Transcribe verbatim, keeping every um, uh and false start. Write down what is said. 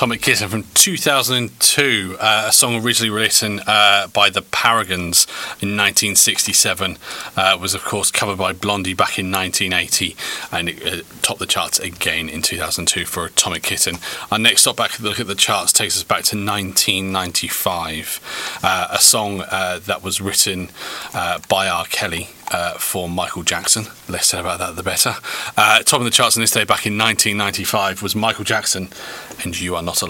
Atomic Kitten from two thousand two, uh, a song originally written uh, by the Paragons in nineteen sixty-seven. Uh, was, of course, covered by Blondie back in nineteen eighty, and it uh, topped the charts again in two thousand two for Atomic Kitten. Our next stop back look at the charts takes us back to nineteen ninety-five, uh, a song uh, that was written uh, by R. Kelly uh, for Michael Jackson. Less said about that, the better. Uh, top of the charts on this day back in nineteen ninety-five was Michael Jackson, and You Are Not Alone.